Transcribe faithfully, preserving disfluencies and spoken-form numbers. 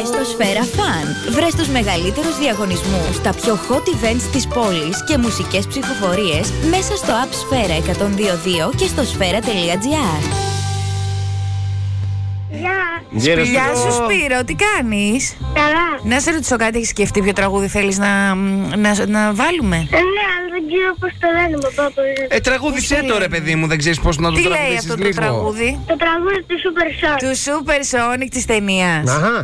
στο Σφαίρα Fun. Βρες τους μεγαλύτερους διαγωνισμούς, τα πιο hot events της πόλης και μουσικές ψηφοφορίες μέσα στο app Σφαίρα εκατόν δύο δύο και στο σφαίρα τελεία τζι άρ. Γεια Γεια σου Σπύρο, τι κάνεις? Καλά. Να σε ρωτήσω κάτι, έχεις σκεφτεί ποιο τραγούδι θέλεις να, να, να βάλουμε? Ε, ναι, αλλά δεν ξέρω πώς το λένε, παπά. Ε, τραγούδισέ Πώς το το ρε λένε? παιδί μου, δεν ξέρεις πώς να το Τι λέει τραγουδήσεις αυτό το λίγο. τραγούδι? Το τραγούδι του Super Sonic. Του Super Sonic της ταινίας. Αχα.